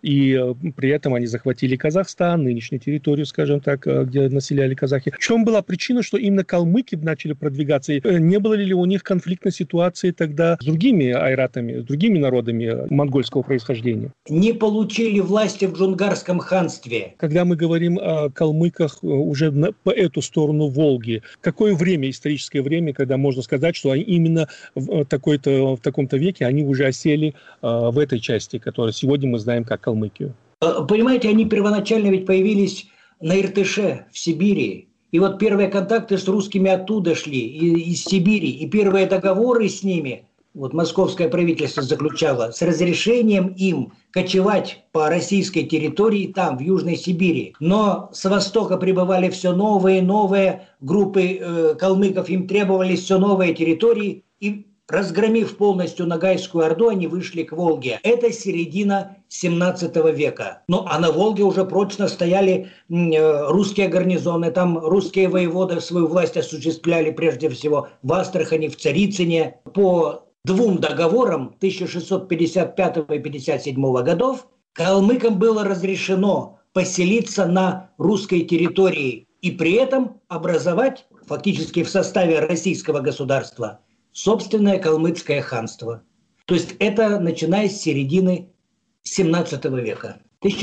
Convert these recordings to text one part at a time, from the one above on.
и при этом они захватили Казахстан, нынешнюю территорию, скажем так, где населяли казахи. В чем была причина, что именно калмыки начали продвигаться? Не было ли у них конфликтной ситуации тогда с другими айратами, с другими народами монгольского происхождения? Не получили власти в Джунгарском ханстве. Когда мы говорим о калмыках уже по эту сторону Волги, какое время, историческое время, когда можно сказать, что они именно в таком-то веке они уже осели в этой части, которую сегодня мы знаем как Калмыкию? Понимаете, они первоначально ведь появились на Иртыше, в Сибири. И вот первые контакты с русскими оттуда шли, из Сибири. И первые договоры с ними, вот московское правительство заключало, с разрешением им кочевать по российской территории там, в Южной Сибири. Но с востока прибывали все новые и новые группы калмыков, им требовались все новые территории. И разгромив полностью Ногайскую Орду, они вышли к Волге. Это середина 17 века. Ну, а на Волге уже прочно стояли русские гарнизоны. Там русские воеводы свою власть осуществляли прежде всего в Астрахани, в Царицыне. По двум договорам 1655 и 1657 годов калмыкам было разрешено поселиться на русской территории и при этом образовать фактически в составе российского государства собственное калмыцкое ханство. То есть это начиная с середины 17 века.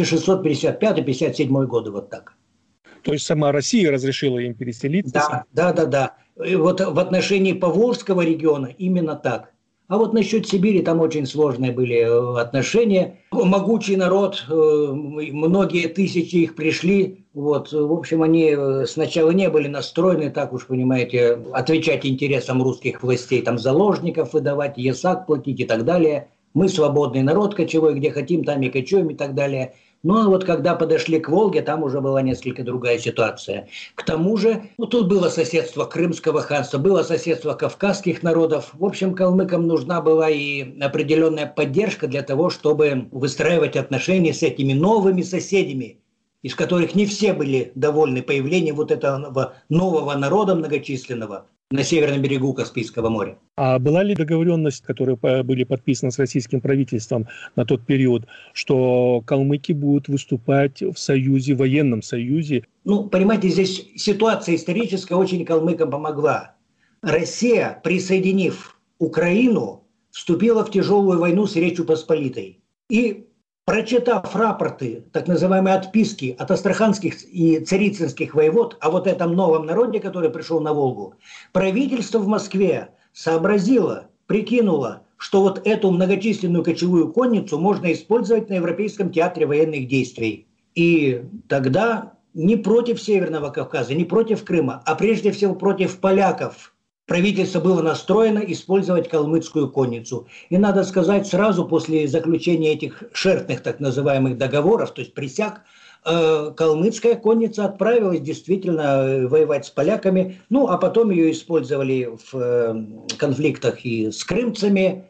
1655-57 годы, вот так. То есть сама Россия разрешила им переселиться? Да. И вот в отношении Поволжского региона именно так. А вот насчет Сибири там очень сложные были отношения. Могучий народ, многие тысячи их пришли. Вот, в общем, они сначала не были настроены, так уж, понимаете, отвечать интересам русских властей, там заложников выдавать, ясак платить и так далее. Мы свободный народ кочевой, где хотим, там и кочуем и так далее. Но вот когда подошли к Волге, там уже была несколько другая ситуация. К тому же, тут было соседство Крымского ханства, было соседство кавказских народов. В общем, калмыкам нужна была и определенная поддержка для того, чтобы выстраивать отношения с этими новыми соседями, из которых не все были довольны появлением вот этого нового народа многочисленного на северном берегу Каспийского моря. А была ли договоренность, которая были подписаны с российским правительством на тот период, что калмыки будут выступать в союзе, военном союзе? Ну, понимаете, здесь ситуация историческая очень калмыкам помогла. Россия, присоединив Украину, вступила в тяжелую войну с Речью Посполитой. И прочитав рапорты, так называемые отписки от астраханских и царицынских воевод о вот этом новом народе, который пришел на Волгу, правительство в Москве сообразило, прикинуло, что вот эту многочисленную кочевую конницу можно использовать на Европейском театре военных действий. И тогда не против Северного Кавказа, не против Крыма, а прежде всего против поляков правительство было настроено использовать калмыцкую конницу. И надо сказать, сразу после заключения этих шертных так называемых договоров, то есть присяг, калмыцкая конница отправилась действительно воевать с поляками. Ну, а потом ее использовали в конфликтах и с крымцами.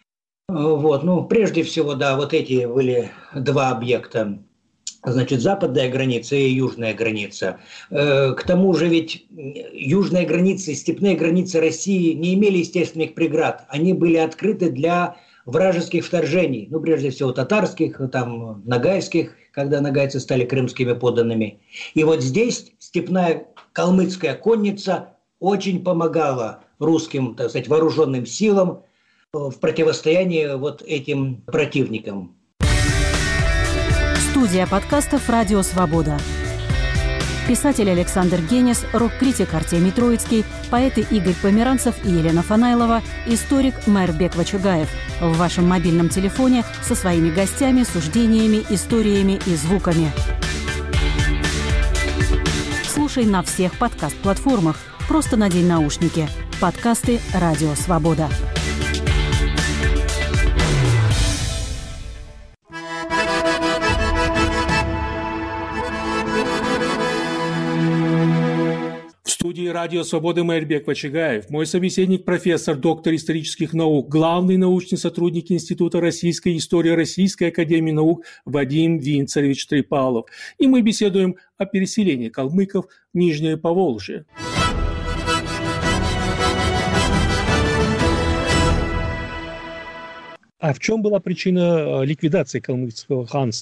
Вот. Ну, прежде всего, да, вот эти были два объекта. Значит, западная граница и южная граница. К тому же ведь южные границы, степные границы России не имели естественных преград. Они были открыты для вражеских вторжений. Ну, прежде всего, татарских, там, ногайских, когда ногайцы стали крымскими подданными. И вот здесь степная калмыцкая конница очень помогала русским, так сказать, вооруженным силам в противостоянии вот этим противникам. Студия подкастов «Радио Свобода». Писатель Александр Генис, рок-критик Артемий Троицкий, поэты Игорь Померанцев и Елена Фанаилова, историк Майрбек Вачугаев. В вашем мобильном телефоне со своими гостями, суждениями, историями и звуками. Слушай на всех подкаст-платформах. Просто надень наушники. Подкасты «Радио Свобода». В студии «Радио Свободы» Майрбек Вачугаев, мой собеседник, профессор, доктор исторических наук, главный научный сотрудник Института российской истории Российской академии наук Вадим Винцерович Трипалов. И мы беседуем о переселении калмыков в Нижнее Поволжье. А в чем была причина ликвидации калмыцкого ханства?